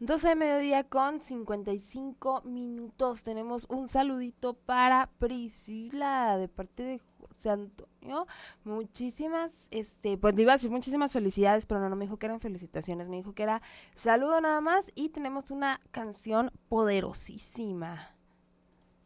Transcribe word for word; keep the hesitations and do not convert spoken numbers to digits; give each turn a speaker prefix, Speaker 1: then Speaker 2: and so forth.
Speaker 1: doce de mediodía con cincuenta y cinco minutos. Tenemos un saludito para Priscila de parte de José Antonio. Muchísimas, este, pues iba a decir muchísimas felicidades, pero no, no me dijo que eran felicitaciones, me dijo que era saludo nada más y tenemos una canción poderosísima.